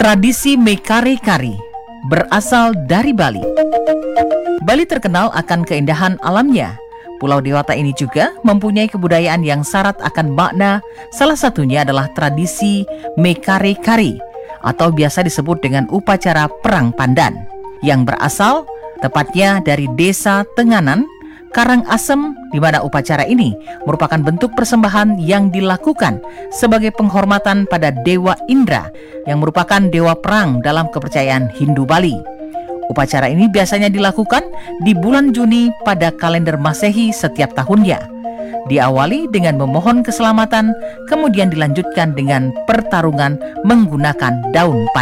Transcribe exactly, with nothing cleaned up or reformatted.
Tradisi Mekare-Kari berasal dari Bali. Bali terkenal akan keindahan alamnya. Pulau Dewata ini juga mempunyai kebudayaan yang syarat akan makna, salah satunya adalah tradisi Mekare-Kari atau biasa disebut dengan upacara Perang Pandan yang berasal tepatnya dari desa Tenganan, Karangasem, di mana upacara ini merupakan bentuk persembahan yang dilakukan sebagai penghormatan pada Dewa Indra yang merupakan dewa perang dalam kepercayaan Hindu Bali. Upacara ini biasanya dilakukan di bulan Juni pada kalender Masehi setiap tahunnya. Diawali dengan memohon keselamatan, kemudian dilanjutkan dengan pertarungan menggunakan daun pandan.